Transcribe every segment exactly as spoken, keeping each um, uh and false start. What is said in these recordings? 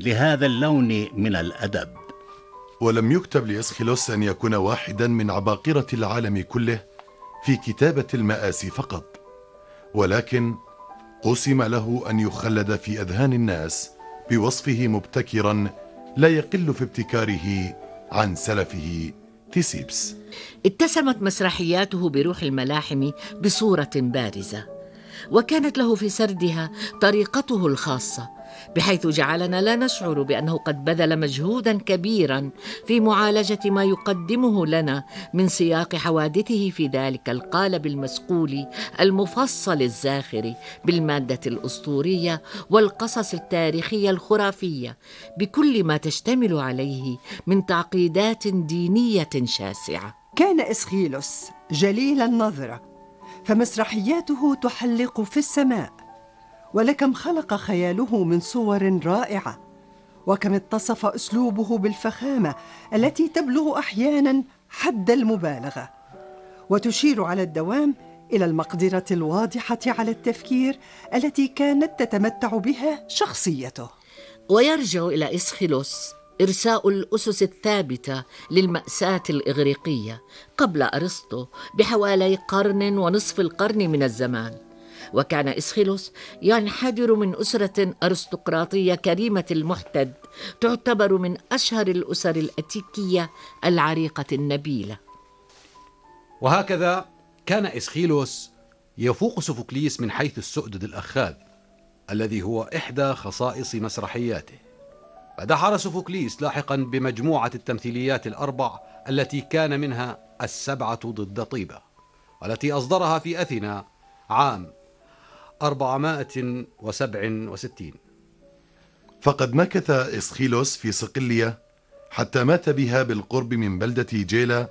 لهذا اللون من الأدب. ولم يكتب لإسخيلوس أن يكون واحدا من عباقرة العالم كله في كتابة المآسي فقط، ولكن قسم له أن يخلد في أذهان الناس بوصفه مبتكرا لا يقل في ابتكاره عن سلفه تيسيبس. اتسمت مسرحياته بروح الملاحم بصورة بارزة، وكانت له في سردها طريقته الخاصة، بحيث جعلنا لا نشعر بأنه قد بذل مجهودا كبيرا في معالجة ما يقدمه لنا من سياق حوادثه في ذلك القالب المسقول المفصل الزاخر بالمادة الأسطورية والقصص التاريخية الخرافية بكل ما تشتمل عليه من تعقيدات دينية شاسعة. كان إسخيلوس جليل النظرة، فمسرحياته تحلق في السماء، ولكم خلق خياله من صور رائعة، وكم اتصف أسلوبه بالفخامة التي تبلغ أحيانا حد المبالغة، وتشير على الدوام إلى المقدرة الواضحة على التفكير التي كانت تتمتع بها شخصيته. ويرجع إلى إسخيلوس إرساء الأسس الثابتة للمأساة الإغريقية قبل أرسطو بحوالي قرن ونصف القرن من الزمان. وكان إسخيلوس ينحدر من أسرة أرستقراطية كريمة المحتد، تعتبر من أشهر الأسر الأتيكية العريقة النبيلة. وهكذا كان إسخيلوس يفوق سوفوكليس من حيث السؤدد الأخاذ الذي هو إحدى خصائص مسرحياته. فدحر سوفوكليس لاحقا بمجموعة التمثيليات الأربع التي كان منها السبعة ضد طيبة، والتي أصدرها في أثينا عام أربعمائة وسبعة وستين. فقد مكث إسخيلوس في صقلية حتى مات بها بالقرب من بلدة جيلا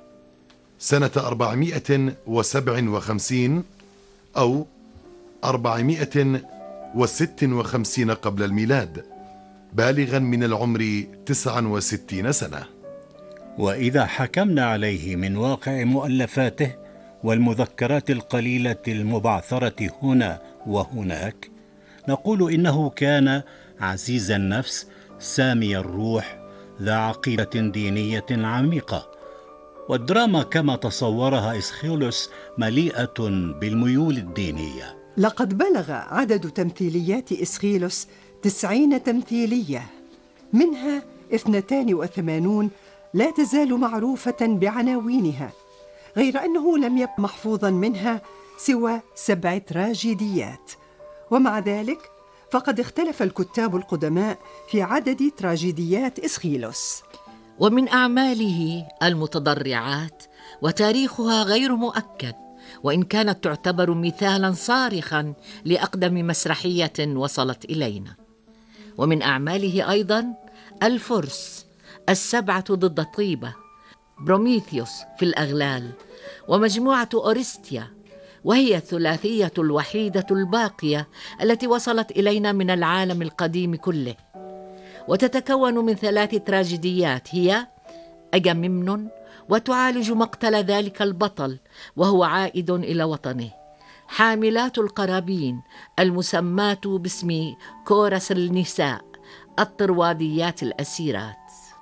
سنة أربعمائة وسبعة وخمسين أو أربعمائة وستة وخمسين قبل الميلاد، بالغا من العمر تسعة وستين سنة. وإذا حكمنا عليه من واقع مؤلفاته والمذكرات القليلة المبعثرة هنا وهناك، نقول إنه كان عزيز النفس، سامي الروح، ذا عقيدة دينية عميقة. والدراما كما تصورها إسخيلوس مليئة بالميول الدينية. لقد بلغ عدد تمثيليات إسخيلوس تسعين تمثيلية، منها اثنتان وثمانون لا تزال معروفة بعناوينها، غير أنه لم يبق محفوظا منها سوى سبع تراجيديات. ومع ذلك فقد اختلف الكتاب القدماء في عدد تراجيديات إسخيلوس. ومن أعماله المتضرعات، وتاريخها غير مؤكد، وإن كانت تعتبر مثالا صارخا لأقدم مسرحية وصلت إلينا. ومن أعماله أيضا الفرس، السبعة ضد طيبة، بروميثيوس في الأغلال، ومجموعة أورستيا، وهي الثلاثية الوحيدة الباقية التي وصلت إلينا من العالم القديم كله، وتتكون من ثلاث تراجيديات هي أجاميمنون، وتعالج مقتل ذلك البطل وهو عائد إلى وطنه، حاملات القرابين المسماة باسم كورس النساء، الطرواديات الأسيرات.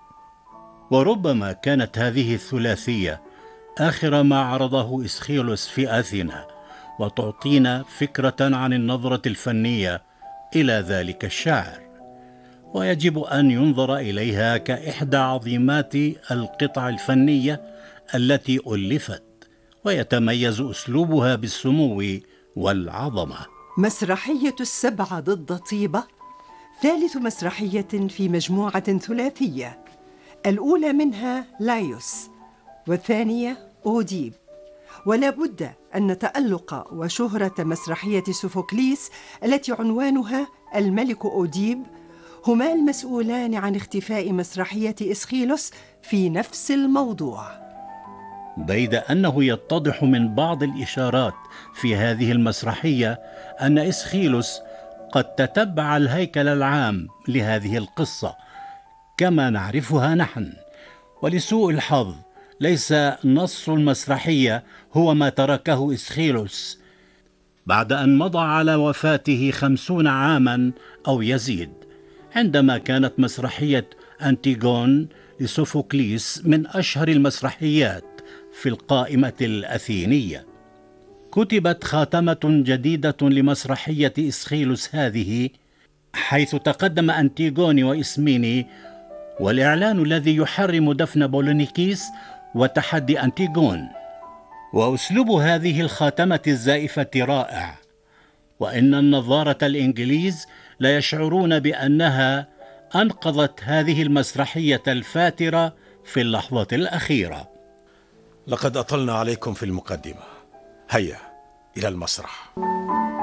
وربما كانت هذه الثلاثية آخر ما عرضه إسخيلوس في أثينا، وتعطينا فكرة عن النظرة الفنية إلى ذلك الشاعر، ويجب أن ينظر إليها كإحدى عظيمات القطع الفنية التي ألفت، ويتميز أسلوبها بالسمو والعظمة. مسرحية السبعة ضد طيبة ثالث مسرحية في مجموعة ثلاثية، الأولى منها لايوس، والثانية أوديب. ولا بد أن تألق وشهرة مسرحية سوفوكليس التي عنوانها الملك أوديب هما المسؤولان عن اختفاء مسرحية إسخيلوس في نفس الموضوع. بيد أنه يتضح من بعض الإشارات في هذه المسرحية أن إسخيلوس قد تتبع الهيكل العام لهذه القصة كما نعرفها نحن، ولسوء الحظ ليس نص المسرحية هو ما تركه إسخيلوس بعد أن مضى على وفاته خمسون عاما أو يزيد، عندما كانت مسرحية أنتيغون لسوفوكليس من أشهر المسرحيات في القائمة الأثينية. كتبت خاتمة جديدة لمسرحية إسخيلوس هذه، حيث تقدم أنتيغوني وإسميني، والإعلان الذي يحرم دفن بولونيكيس وتحدي أنتيغون. وأسلوب هذه الخاتمة الزائفة رائع، وإن النظارة الإنجليز لا يشعرون بأنها أنقذت هذه المسرحية الفاترة في اللحظة الأخيرة. لقد أطلنا عليكم في المقدمة، هيا إلى المسرح.